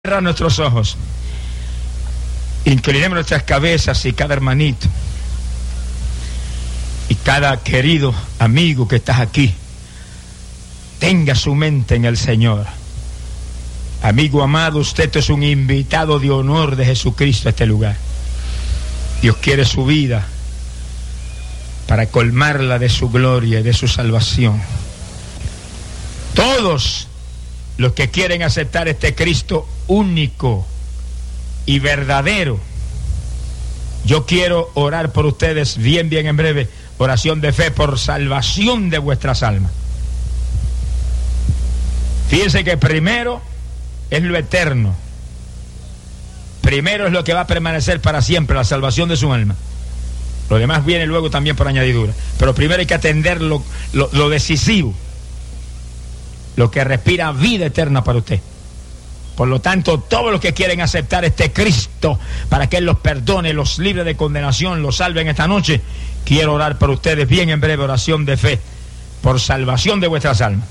Cierra nuestros ojos, inclinemos nuestras cabezas y cada hermanito y cada querido amigo que estás aquí tenga su mente en el Señor. Amigo amado, usted es un invitado de honor de Jesucristo a este lugar. Dios quiere su vida para colmarla de su gloria y de su salvación. Todos los que quieren aceptar este Cristo único y verdadero, yo quiero orar por ustedes bien en breve, oración de fe por salvación de vuestras almas. Fíjense que primero es lo eterno, primero es lo que va a permanecer para siempre, la salvación de su alma. Lo demás viene luego también por añadidura, pero primero hay que atender lo decisivo, lo que respira vida eterna para usted. Por lo tanto, todos los que quieren aceptar este Cristo para que Él los perdone, los libre de condenación, los salve en esta noche, quiero orar por ustedes bien en breve, oración de fe por salvación de vuestras almas.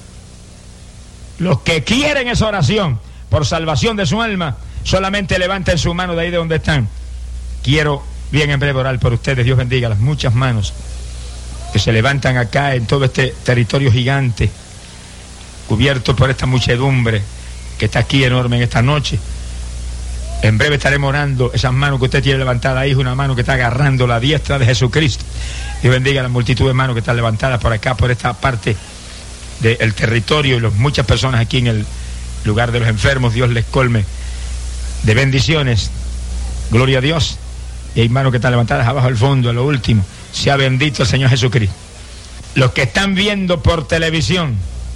Los que quieren esa oración por salvación de su alma, solamente levanten su mano de ahí de donde están. Quiero bien en breve orar por ustedes. Dios bendiga las muchas manos que se levantan acá en todo este territorio gigante, cubierto por esta muchedumbre que está aquí enorme en esta noche. En breve estaremos orando. Esas manos que usted tiene levantada ahí es una mano que está agarrando la diestra de Jesucristo. Dios bendiga a la multitud de manos que están levantadas por acá, por esta parte del territorio, y muchas personas aquí en el lugar de los enfermos. Dios les colme de bendiciones. Gloria a Dios. Y hay manos que están levantadas abajo al fondo, a lo último. Sea bendito el Señor Jesucristo. Los que están viendo por televisión,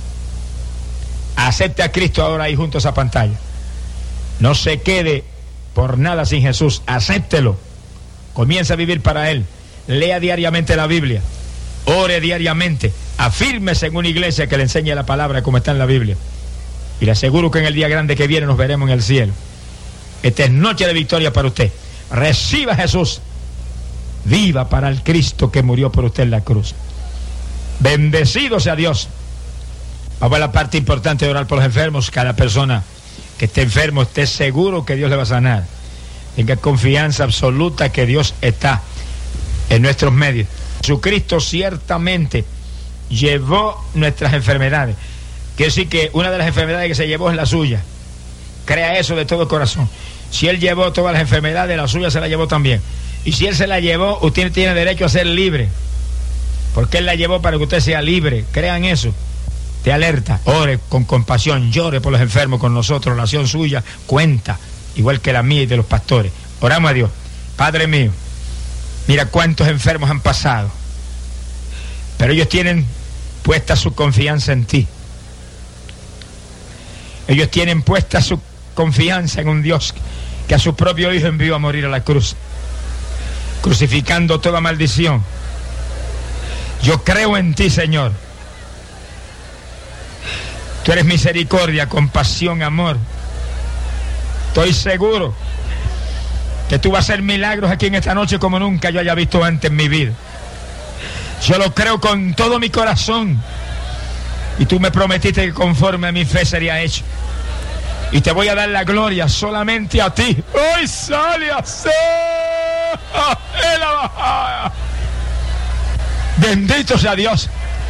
acepte a Cristo ahora ahí junto a esa pantalla. No se quede por nada sin Jesús. Acéptelo. Comienza a vivir para Él. Lea diariamente la Biblia. Ore diariamente. Afírmese en una iglesia que le enseñe la palabra como está en la Biblia. Y le aseguro que en el día grande que viene nos veremos en el cielo. Esta es noche de victoria para usted. Reciba a Jesús. Viva para el Cristo que murió por usted en la cruz. Bendecido sea Dios. Vamos a la parte importante de orar por los enfermos. Cada persona que esté enfermo, esté seguro que Dios le va a sanar. Tenga confianza absoluta que Dios está en nuestros medios. Jesucristo ciertamente llevó nuestras enfermedades. Quiere decir que una de las enfermedades que se llevó es la suya. Crea eso de todo corazón. Si Él llevó todas las enfermedades, la suya se la llevó también. Y si Él se la llevó, usted tiene derecho a ser libre, porque Él la llevó para que usted sea libre. Crean eso. Te alerta. Ore con compasión, llore por los enfermos con nosotros. La oración suya cuenta, igual que la mía y de los pastores. Oramos a Dios. Padre mío, mira cuántos enfermos han pasado, pero ellos tienen puesta su confianza en ti. Ellos tienen puesta su confianza en un Dios que a su propio Hijo envió a morir a la cruz, crucificando toda maldición. Yo creo en ti, Señor. Tú eres misericordia, compasión, amor. Estoy seguro que tú vas a hacer milagros aquí en esta noche como nunca yo haya visto antes en mi vida. Yo lo creo con todo mi corazón. Y tú me prometiste que conforme a mi fe sería hecho. Y te voy a dar la gloria solamente a ti. Hoy sale a ser. Bendito sea Dios.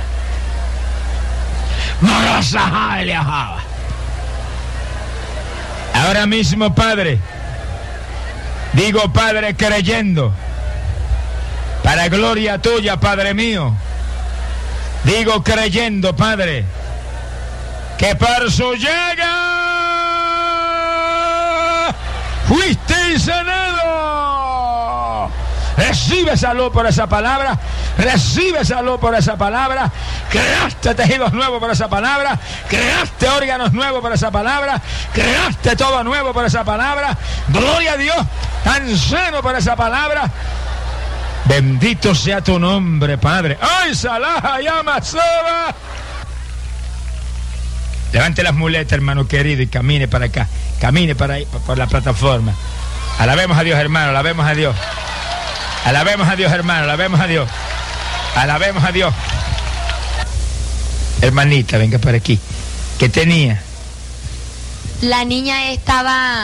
Ahora mismo, Padre, digo, Padre, creyendo, para gloria tuya, Padre mío, digo creyendo, Padre, que por su llaga fuiste sanado. Recibe salud por esa palabra. Recibe salud por esa palabra. Creaste tejidos nuevos por esa palabra. Creaste órganos nuevos por esa palabra. Creaste todo nuevo por esa palabra. Gloria a Dios, tan sano por esa palabra. Bendito sea tu nombre, Padre. ¡Ay, Salaha llama soba! Levante las muletas, hermano querido, y camine para acá. Camine para ahí, por la plataforma. Alabemos a Dios, hermano. Alabemos a Dios. Alabemos a Dios, hermano. Alabemos a Dios. Alabemos a Dios. Hermanita, venga para aquí. ¿Qué tenía? la niña estaba